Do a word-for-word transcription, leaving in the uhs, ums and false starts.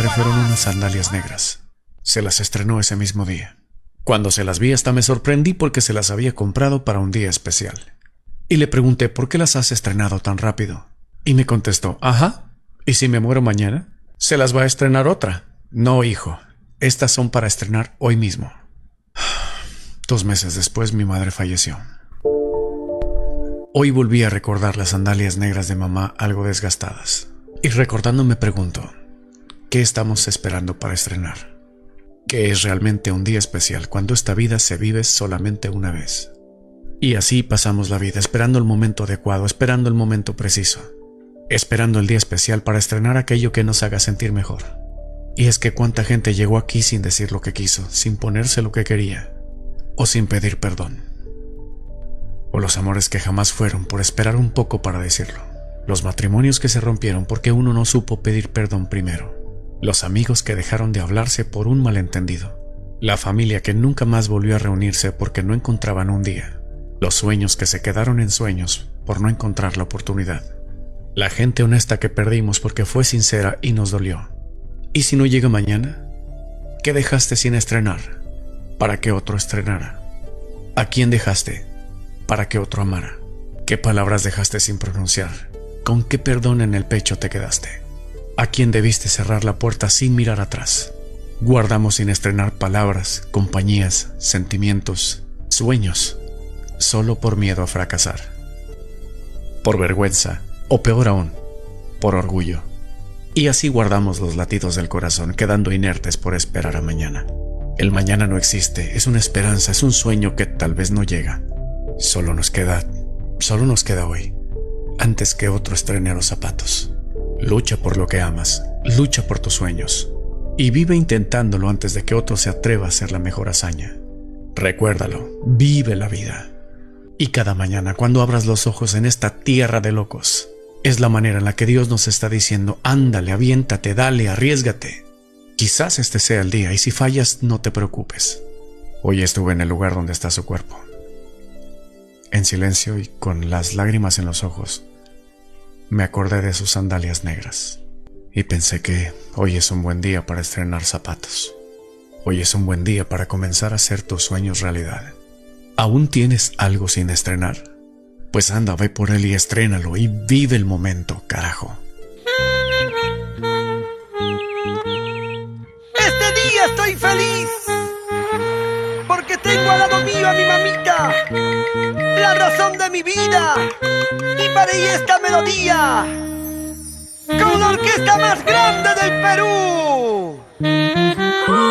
madre fueron unas sandalias negras. Se las estrenó ese mismo día. Cuando se las vi hasta me sorprendí porque se las había comprado para un día especial. Y le pregunté por qué las has estrenado tan rápido. Y me contestó, ajá, ¿y si me muero mañana? Se las va a estrenar otra. No, hijo, estas son para estrenar hoy mismo. Dos meses después mi madre falleció. Hoy volví a recordar las sandalias negras de mamá algo desgastadas. Y recordando me pregunto, ¿qué estamos esperando para estrenar? ¿Qué es realmente un día especial cuando esta vida se vive solamente una vez? Y así pasamos la vida, esperando el momento adecuado, esperando el momento preciso, esperando el día especial para estrenar aquello que nos haga sentir mejor. Y es que cuánta gente llegó aquí sin decir lo que quiso, sin ponerse lo que quería, o sin pedir perdón. O los amores que jamás fueron por esperar un poco para decirlo. Los matrimonios que se rompieron porque uno no supo pedir perdón primero. Los amigos que dejaron de hablarse por un malentendido. La familia que nunca más volvió a reunirse porque no encontraban un día. Los sueños que se quedaron en sueños por no encontrar la oportunidad. La gente honesta que perdimos porque fue sincera y nos dolió. ¿Y si no llega mañana? ¿Qué dejaste sin estrenar? Para que otro estrenara. ¿A quién dejaste? Para que otro amara. ¿Qué palabras dejaste sin pronunciar? ¿Con qué perdón en el pecho te quedaste? ¿A quién debiste cerrar la puerta sin mirar atrás? Guardamos sin estrenar palabras, compañías, sentimientos, sueños, solo por miedo a fracasar. Por vergüenza, o peor aún, por orgullo. Y así guardamos los latidos del corazón, quedando inertes por esperar a mañana. El mañana no existe, es una esperanza, es un sueño que tal vez no llega. Solo nos queda, solo nos queda hoy, antes que otro estrene los zapatos. Lucha por lo que amas, lucha por tus sueños, y vive intentándolo antes de que otro se atreva a hacer la mejor hazaña. Recuérdalo, vive la vida. Y cada mañana, cuando abras los ojos en esta tierra de locos, es la manera en la que Dios nos está diciendo, ándale, aviéntate, dale, arriésgate. Quizás este sea el día, y si fallas, no te preocupes. Hoy estuve en el lugar donde está su cuerpo. En silencio y con las lágrimas en los ojos, me acordé de sus sandalias negras y pensé que hoy es un buen día para estrenar zapatos. Hoy es un buen día para comenzar a hacer tus sueños realidad. ¿Aún tienes algo sin estrenar? Pues anda, ve por él y estrénalo y vive el momento, carajo. Este día estoy feliz porque tengo al lado mío a mi mamita, la razón de mi vida, y para ella esta melodía con la orquesta más grande de